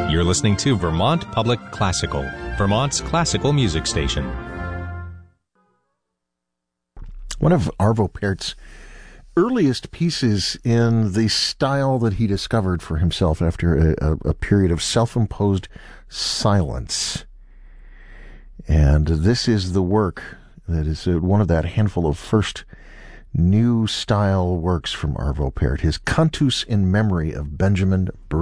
You're listening to Vermont Public Classical, Vermont's classical music station. One of Arvo Pärt's earliest pieces in the style that he discovered for himself after a period of self-imposed silence. And this is the work that is one of that handful of first new style works from Arvo Pärt, his Cantus in Memory of Benjamin